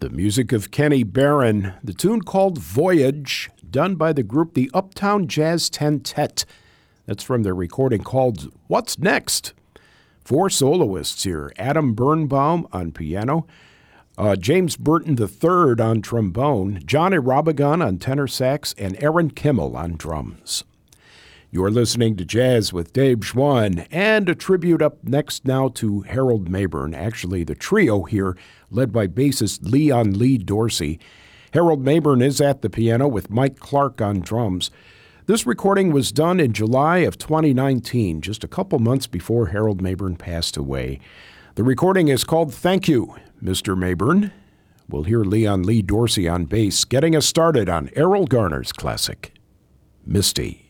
The music of Kenny Barron, the tune called Voyage, done by the group the Uptown Jazz Tentet. That's from their recording called What's Next? 4 soloists here: Adam Birnbaum on piano, James Burton III on trombone, Johnny Robigon on tenor sax, and Aaron Kimmel on drums. You're listening to Jazz with Dave Schwann, and a tribute up next now to Harold Mabern. Actually, the trio here, led by bassist Leon Lee Dorsey. Harold Mabern is at the piano with Mike Clark on drums. This recording was done in July of 2019, just a couple months before Harold Mabern passed away. The recording is called Thank You, Mr. Mabern. We'll hear Leon Lee Dorsey on bass, getting us started on Errol Garner's classic, Misty.